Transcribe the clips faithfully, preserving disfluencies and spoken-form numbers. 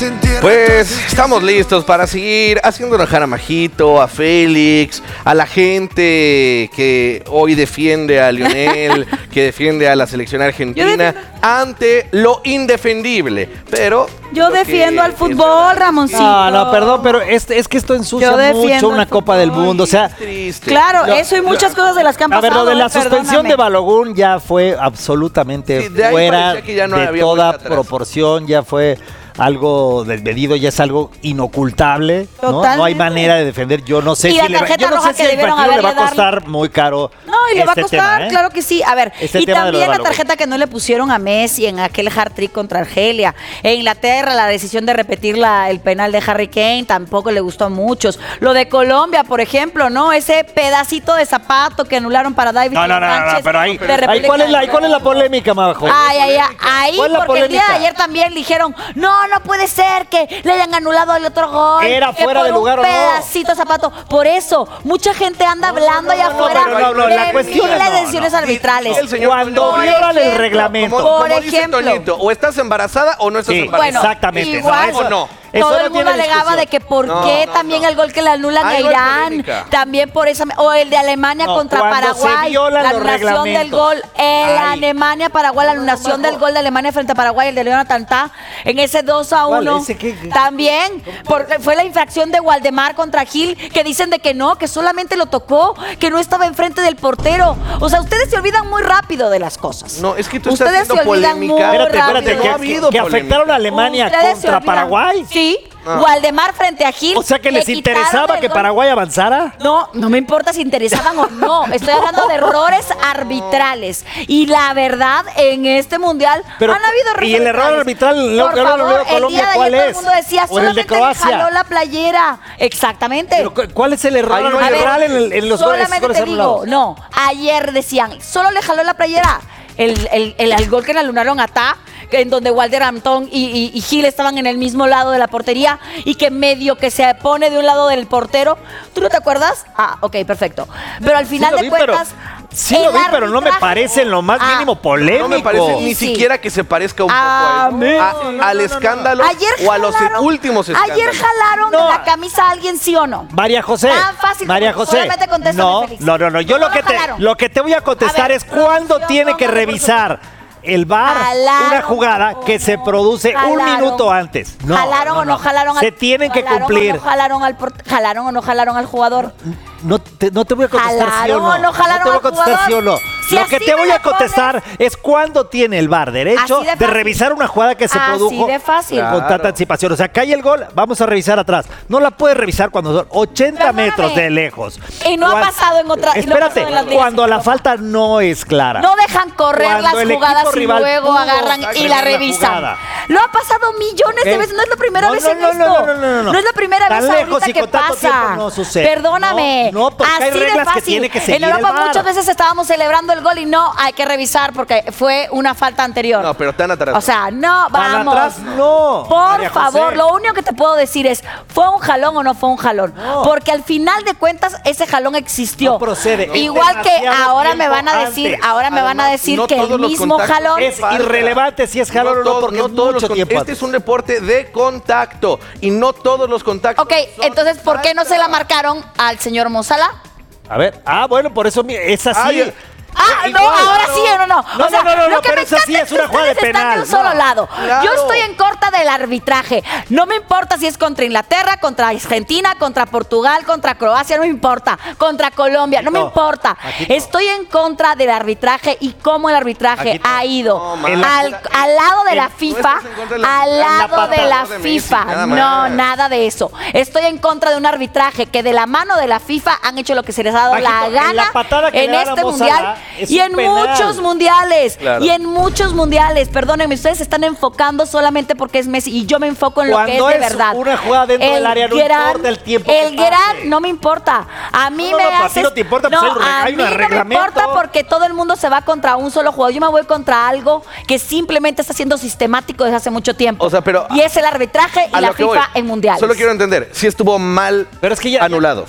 Pues estamos listos para seguir haciendo enojar a Majito, a Félix, a la gente que hoy defiende a Lionel, que defiende a la selección argentina ante lo indefendible. Pero yo defiendo al fútbol, Ramoncito. No, no, perdón, pero es, es que esto ensucia mucho una Copa del Mundo. O sea, triste. Claro, Lo, eso y muchas lo, cosas de las que han pasado. A ver, lo de la eh, suspensión perdóname. de Balogun ya fue absolutamente Sí, de fuera ya no de toda proporción, ya fue algo desmedido, ya es algo inocultable, ¿no? No hay manera de defender. Yo no sé y si la le va, tarjeta yo no roja sé si que a debieron Infantino le va a haberle costar darle. muy caro. No, y le este va a costar, tema, ¿eh? claro que sí. A ver, este y tema también la Balogun. tarjeta que no le pusieron a Messi en aquel hat-trick contra Argelia. En Inglaterra, la decisión de repetir la, el penal de Harry Kane tampoco le gustó a muchos. Lo de Colombia, por ejemplo, ¿no? Ese pedacito de zapato que anularon para David No, no, no, no, no, pero ahí, de ahí, ¿cuál es la, ahí, ¿cuál es la polémica, Majo? Ay, ay, ay, ahí, ¿Cuál es la porque el día de polémica? ayer también le dijeron, no, no puede ser que le hayan anulado el otro gol. ¿Era que fuera por de lugar un o no? pedacito de zapato. Por eso, mucha gente anda hablando allá no, no, afuera pero no, no, de la cuestión miles es- de no, decisiones no. arbitrales. el señor Cuando Toño, violan el ejemplo, reglamento. Como, Por como dice ejemplo. Toñito, o estás embarazada o no estás Sí, embarazada. Bueno, exactamente. igual, No, eso- no. eso todo no el mundo tiene alegaba discusión. de que por No, qué no, también no. el gol que le anulan Ahí a no hay Irán, polémica. también por esa, o el de Alemania No, contra cuando se Paraguay, violan la los anulación del reglamentos. gol, el Ay. Alemania Paraguay, la anulación del gol de Alemania frente a Paraguay, el de Jonathan Tah, en ese dos a ¿Cuál? uno. ¿Ese qué? También, porque fue la infracción de Waldemar contra Gil, que dicen de que no, que solamente lo tocó, que no estaba enfrente del portero. O sea, ustedes se olvidan muy rápido de las cosas. No, es que tú estás ustedes se haciendo olvidan polémica. muy Espérate, espérate, rápido. que, No ha habido que polémica. afectaron a Alemania Ustedes se contra olvidan. Paraguay. Sí, Ah. Waldemar frente a Gil. O sea que les le quitaron interesaba el que gol. Paraguay avanzara. No, no me importa si interesaban o no. Estoy hablando de errores arbitrales. Y la verdad, en este mundial Pero, han habido errores ¿y el error arbitral, Por lo que favor, lo veo el Colombia, día de cuál ayer todo es? el mundo decía, ¿O el de solamente le Croacia? jaló la playera. Exactamente. Pero, cu- ¿cuál es el error Ahí no hay arbitral A ver, en, el- en los goles, solamente goles te digo, anulados? no, ayer decían, solo le jaló la playera. El, el, el, el gol que le alunaron a Ta, en donde Walter Antón y, y, y Gil estaban en el mismo lado de la portería y que medio que se pone de un lado del portero. ¿Tú no te acuerdas? Ah, ok, perfecto. Pero al final lo de vi, pero- cuentas... Sí lo el vi, pero no me arbitraje- parece en lo más Ah, mínimo polémico. No me parece ni Sí. siquiera que se parezca un poco Ah, a eso. no, A- no, no, al no, no. escándalo Ayer o a los jalaron- últimos escándalos. Ayer jalaron No. de la camisa a alguien, ¿sí o no? María José. Tan fácil María como- José. solamente contéstame, no, Félix. no, no, no. Yo ¿Cómo lo que lo te jalaron? lo que te voy a contestar A ver, es cuándo producción, tiene que póngale por revisar el V A R Jalaron, una jugada que se produce un jalaron. minuto antes. No, ¿Jalaron no, o no no. jalaron Se al tienen que jalaron o cumplir. no jalaron, al por- ¿Jalaron o no jalaron al jugador? No te, no te voy a contestar sí o ¿Jalaron no. o no jalaron te voy a al contestar jugador? sí o no. Si Lo que así te me voy la a contestar es cuándo tiene el V A R derecho Así de de, fácil. revisar una jugada que se Así produjo de fácil. con tanta Claro. anticipación. O sea, cae el gol, vamos a revisar atrás. No la puedes revisar cuando son ochenta Perdóname. metros de lejos. Y no ha Cuan- pasado en otra- y no ha Espérate, pasado en las ligas cuando la Europa. falta no es clara. No dejan correr Cuando las el equipo jugadas y rival luego pudo agarran y la frenar la revisan. jugada. Lo ha pasado millones de ¿Qué? veces. No es la primera No, vez no, en no, esto. no, no, no, no, no. es la primera Tan vez lejos ahorita y que con tanto pasa. tiempo no sucede. Perdóname. No, no, porque hay Así de reglas que fácil. tiene que seguir En Europa el V A R. muchas veces estábamos celebrando el gol y no, hay que revisar porque fue una falta anterior. No, pero tan atrás. O sea, no, Tan vamos. atrás, no. Por María José. favor, lo único que te puedo decir es, ¿fue un jalón o no fue un jalón? No. Porque al final de cuentas ese jalón existió. No procede. Es Igual que demasiado ahora me tiempo van a decir, antes. ahora me van a Además, decir no que el todos los mismo contactos jalón Es falta. irrelevante si es jalón o no, todo- porque no es todos los mucho con- tiempo Este antes. es un deporte de contacto y no todos los contactos. Ok, son entonces, ¿por qué no se la falta. marcaron al señor Mozala? A ver, ah, bueno, por eso mi- es así. Ay, Ah, Eh, no, igual. ahora sí o no, no. No, o sea, no, no, no, lo que pero me esa sí encanta es una que jugada de ustedes están penal. de un solo No, lado. claro. Yo estoy en contra del arbitraje. No me importa si es contra Inglaterra, contra Argentina, contra Portugal, contra Croacia, no me importa. Contra Colombia, no me No, importa. aquí no. Estoy en contra del arbitraje y cómo el arbitraje Aquí no. ha ido No, ma. al, al lado de En- la no FIFA, estás en contra de la- al en la lado pata de la de Messi, FIFA. nada No, más. nada de eso. Estoy en contra de un arbitraje que de la mano de la FIFA han hecho lo que se les ha dado Majito, la en gana la patada que en le dan a este Mozala mundial es y un en penal. muchos mundiales. Claro. Y en muchos mundiales. Perdónenme, ustedes se están enfocando solamente porque es Messi y yo me enfoco en lo que es Cuando de es verdad. una jugada dentro del área, no importa el tiempo que El gran pase. no me importa. A mí No, me no, no, a ti haces- no te importa, pues hay un reg- a hay mí un no me reglamento. importa porque todo el mundo se va contra un solo jugador. Yo me voy contra algo que simplemente está siendo sistemático desde hace mucho tiempo. O sea, pero- y es el arbitraje y A la lo que FIFA voy. en mundiales. Solo quiero entender si estuvo mal Pero es que ya- anulado. Sí,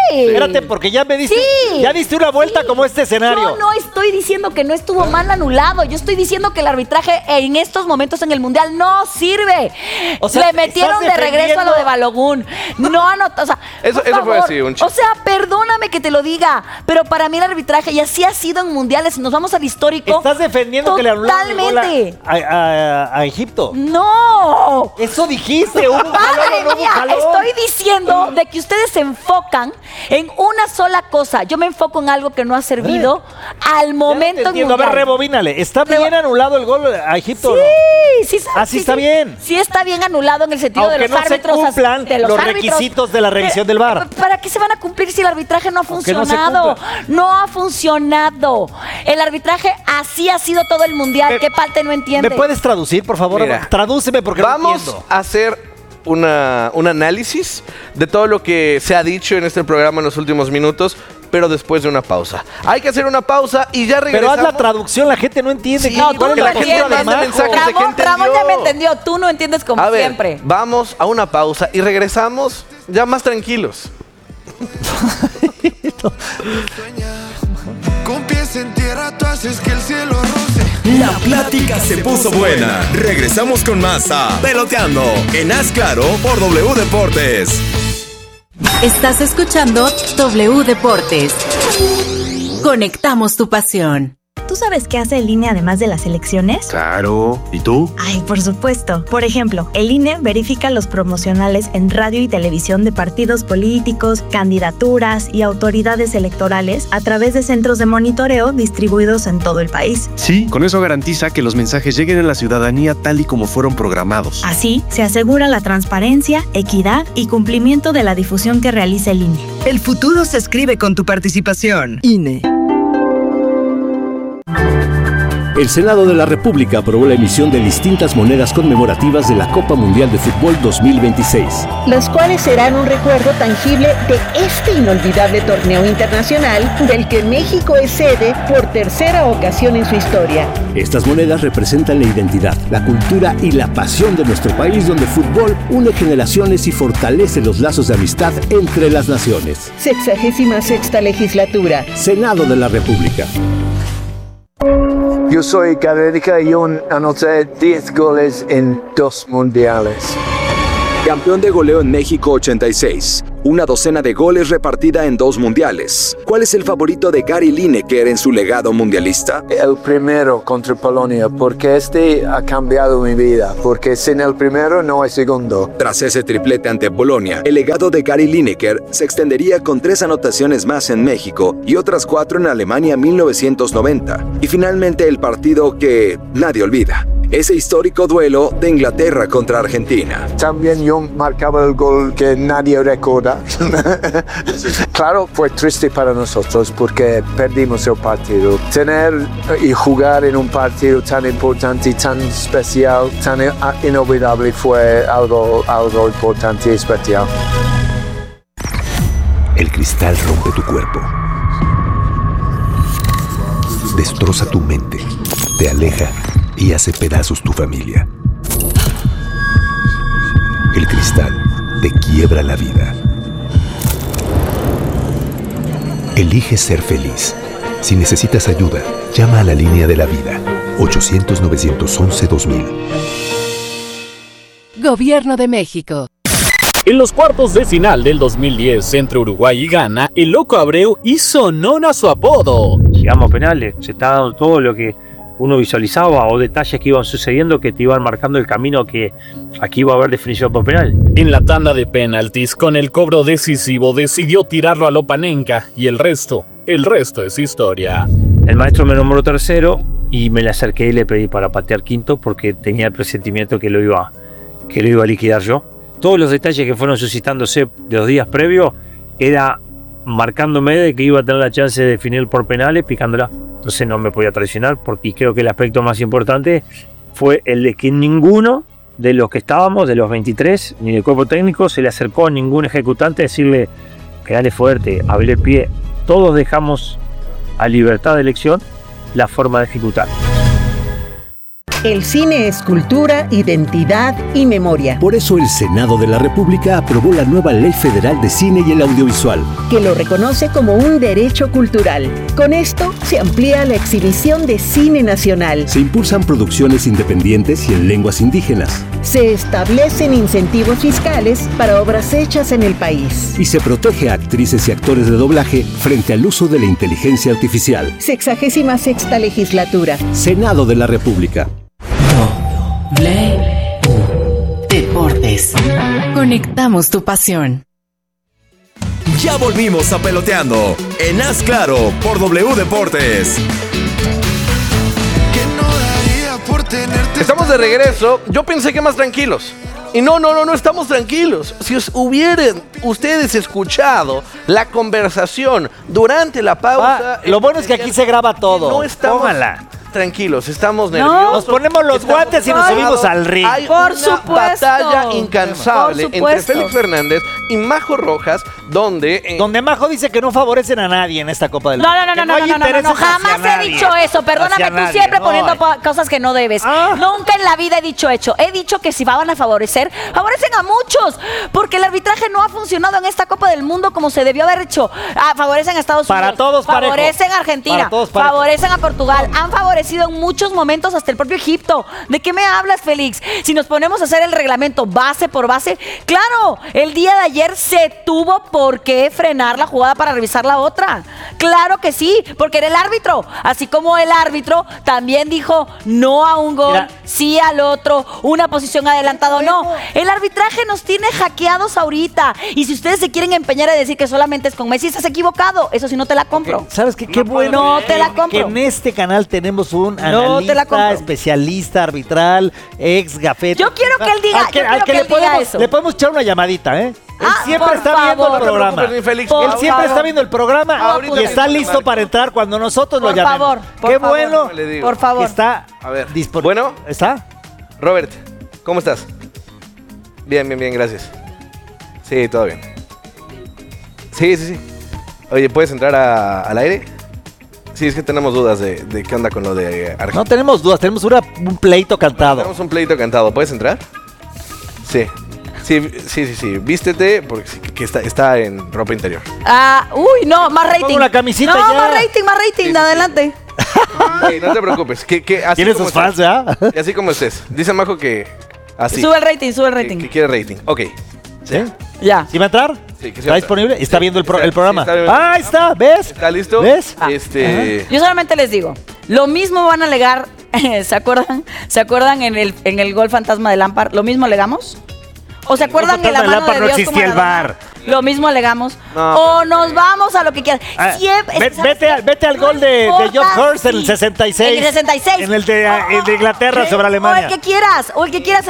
Espérate, porque ya me diste, Sí. ya diste una vuelta Sí. como este escenario. Yo no estoy diciendo que no estuvo mal anulado. Yo estoy diciendo que el arbitraje en estos momentos en el Mundial no sirve. O sea, Le metieron de estás regreso a lo defendiendo- de Balogun. No anotó. O sea, Eso- por eso fue favor. así, un chiste. O sea, perdóname que te lo diga, pero para mí el arbitraje, y así ha sido en Mundiales, si nos vamos al histórico. Estás defendiendo que le anularon el gol a, Totalmente. a- a- a Egipto. ¡No! Eso dijiste, hubo un jalón, Madre no hubo mía, jalón. estoy diciendo de que ustedes se enfocan en una sola cosa. Yo me enfoco en algo que no ha servido al Ya momento te entiendo. A ver, mundial. rebobínale. ¿Está Rebo- bien anulado el gol a Egipto? o no? Sí, sí, Ah, sí está bien. Sí está bien anulado en el sentido Aunque de los no se árbitros. cumplan de los, los árbitros. requisitos de la revisión del V A R. ¿Para qué se van a cumplir si el arbitraje no ha Aunque no se funcionado? cumpla. No, ha funcionado. El arbitraje así ha sido todo el mundial. Me- ¿Qué parte no entiende? ¿Me puedes traducir, por favor? Mira, Tradúceme porque no Vamos entiendo. a hacer una, un análisis de todo lo que se ha dicho en este programa en los últimos minutos, pero después de una pausa. Hay que hacer una pausa y ya Pero regresamos. haz la traducción, la gente no entiende. Sí, ¿Qué- No, cuál tú es no la entiendes. postura de Manda Majo? mensajes de que Ramón, Ramón ya me entendió. entendió. Tú no entiendes como A ver, siempre. vamos a una pausa y regresamos ya más tranquilos. Con pies en tierra tú haces que el cielo roce. La plática se puso buena. Regresamos con más a Peloteando en Haz Claro por W Deportes. Estás escuchando W Deportes. Conectamos tu pasión. ¿Tú sabes qué hace el I N E además de las elecciones? Claro. ¿Y tú? Ay, por supuesto. Por ejemplo, el I N E verifica los promocionales en radio y televisión de partidos políticos, candidaturas y autoridades electorales a través de centros de monitoreo distribuidos en todo el país. Sí, con eso garantiza que los mensajes lleguen a la ciudadanía tal y como fueron programados. Así, se asegura la transparencia, equidad y cumplimiento de la difusión que realiza el I N E. El futuro se escribe con tu participación. I N E. El Senado de la República aprobó la emisión de distintas monedas conmemorativas de la Copa Mundial de Fútbol dos mil veintiséis. Las cuales serán un recuerdo tangible de este inolvidable torneo internacional del que México es sede por tercera ocasión en su historia. Estas monedas representan la identidad, la cultura y la pasión de nuestro país, donde el fútbol une generaciones y fortalece los lazos de amistad entre las naciones. Sexagésima sexta legislatura. Senado de la República. Yo soy Gareca y yo anoté diez goles en dos mundiales. Campeón de goleo en México ochenta y seis. Una docena de goles repartida en dos mundiales. ¿Cuál es el favorito de Gary Lineker en su legado mundialista? El primero contra Polonia, porque este ha cambiado mi vida, porque sin el primero no hay segundo. Tras ese triplete ante Polonia, el legado de Gary Lineker se extendería con tres anotaciones más en México y otras cuatro en Alemania mil novecientos noventa. Y finalmente el partido que nadie olvida. Ese histórico duelo de Inglaterra contra Argentina. También yo marcaba el gol que nadie recuerda. Claro, fue triste para nosotros porque perdimos el partido. Tener y jugar en un partido tan importante, tan especial, tan inolvidable fue algo, algo importante y especial. El cristal rompe tu cuerpo. Destroza tu mente. Te aleja y hace pedazos tu familia. El cristal te quiebra la vida. Elige ser feliz. Si necesitas ayuda, llama a la línea de la vida. ochocientos, novecientos once, dos mil. Gobierno de México. En los cuartos de final del dos mil diez entre Uruguay y Ghana, el Loco Abreu hizo honor a su apodo. Llegamos a penales, se está dando todo lo que uno visualizaba o detalles que iban sucediendo que te iban marcando el camino que aquí iba a haber definición por penal. En la tanda de penaltis, con el cobro decisivo, decidió tirarlo a Lopanenka y el resto, el resto es historia. El maestro me nombró tercero y me le acerqué y le pedí para patear quinto porque tenía el presentimiento que lo iba, que lo iba a liquidar yo. Todos los detalles que fueron suscitándose de los días previos era marcándome de que iba a tener la chance de definir por penales picándola. Entonces no me podía traicionar porque creo que el aspecto más importante fue el de que ninguno de los que estábamos, de los veintitrés, ni del cuerpo técnico, se le acercó a ningún ejecutante a decirle pegale fuerte, abrí el pie. Todos dejamos a libertad de elección la forma de ejecutar. El cine es cultura, identidad y memoria. Por eso el Senado de la República aprobó la nueva Ley Federal de Cine y el Audiovisual, que lo reconoce como un derecho cultural. Con esto se amplía la exhibición de cine nacional. Se impulsan producciones independientes y en lenguas indígenas. Se establecen incentivos fiscales para obras hechas en el país. Y se protege a actrices y actores de doblaje frente al uso de la inteligencia artificial. Sexagésima sexta legislatura. Senado de la República. W Deportes. Conectamos tu pasión. Ya volvimos a Peloteando en Haz Claro por W Deportes. Estamos de regreso. Yo pensé que más tranquilos. Y no, no, no, no estamos tranquilos. Si os hubieran ustedes escuchado la conversación durante la pausa... Ah, lo bueno es que aquí se graba todo. No estamos Tómala. tranquilos, estamos No. nerviosos. Nos ponemos los guantes y nos subimos al ring. Hay Por una supuesto. batalla incansable Por entre supuesto. Félix Fernández y Majo Rojas, donde... eh, Donde Majo dice que no favorecen a nadie en esta Copa del No, Mundo. no, no, Que no, no, hay no, no, no, no, intereses hacia jamás he nadie. dicho eso. Perdóname, Hacia tú nadie. siempre No, poniendo ay. po- cosas que no debes. Ah. Nunca en la vida he dicho hecho. He dicho que si van a favorecer, favorecen a muchos. Porque el arbitraje no ha funcionado en esta Copa del Mundo como se debió haber hecho. Ah, favorecen a Estados Para Unidos. todos parejo. Favorecen a Argentina. Para todos parejo. Favorecen a Portugal. Han favorecido en muchos momentos hasta el propio Egipto. ¿De qué me hablas, Félix? Si nos ponemos a hacer el reglamento base por base, claro, el día de ayer se tuvo por qué frenar la jugada para revisar la otra. Claro que sí, porque era el árbitro. Así como el árbitro también dijo no a un gol, Mira. sí al otro, una posición adelantada o no. El arbitraje nos tiene hackeados ahorita. Y si ustedes se quieren empeñar a decir que solamente es con Messi, estás equivocado. Eso sí no te la compro. ¿Sabes qué? Qué bueno No te la compro. que en este canal tenemos un No te la analista, compro. especialista, arbitral, ex gafete. Yo quiero que él diga- Al yo quiero al que le él diga podemos, eso. Le podemos echar una llamadita, ¿eh? Él Ah, siempre por está favor. viendo No el te programa. preocupes, mi Félix. Él Por siempre favor. está viendo el programa Ahorita y está mismo, listo Marco. para entrar cuando nosotros Por lo llamemos. favor, por Qué favor. bueno Le digo. Por favor. que está A ver. disponible. Bueno. ¿Está? Robert, ¿cómo estás? Bien, bien, bien, gracias. Sí, todo bien. Sí, sí, sí. Oye, ¿puedes entrar a- al aire? Sí, es que tenemos dudas de, de qué onda con lo de Argentina. No tenemos dudas, tenemos una- un pleito cantado. Tenemos un pleito cantado. ¿Puedes entrar? Sí. Sí, sí, sí, sí. Vístete porque sí, que está, está en ropa interior. Ah, uy, no, más rating. Pongo una camisita no, ya. más rating, más rating, adelante. Sí, no te preocupes. Que, que así Tiene como sus fans, estés. ¿verdad? Y así como estés. Dice Majo que así. Sube el rating, sube el Que, rating. que quiere rating. Ok. ¿Sí? Ya. ¿Sí va a entrar? Sí, que sí ¿Está va a disponible? entrar. ¿Está Sí, viendo el, pro- está- el programa? sí, está viendo. Ah, ahí está, ¿ves? ¿Está listo? ¿Ves? Este. Yo solamente les digo, lo mismo van a alegar, ¿se acuerdan? ¿Se acuerdan en el, en el gol fantasma de Lampard? ¿Lo mismo alegamos? ¿O se acuerdan en la fantasma de mano Lampard de no Dios existía como el Maradona? VAR. Lo mismo alegamos. No, o nos vamos a lo que quieran. Ah, Siempre, ve- ¿sabes vete, qué? al, vete al No gol de, de importa John Hurst en el si- sesenta y seis. En el sesenta y seis. En el de, O- el de Inglaterra ¿qué? sobre O Alemania. el que quieras, o el que quieras.